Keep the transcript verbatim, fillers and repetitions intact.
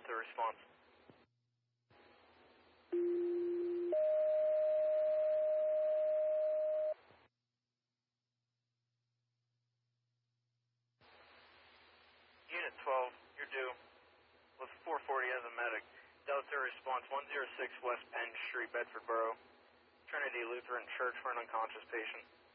Delta response. Unit twelve, you're due. With four forty as a medic. Delta response one oh six West Penn Street, Bedford Borough. Trinity Lutheran Church for an unconscious patient.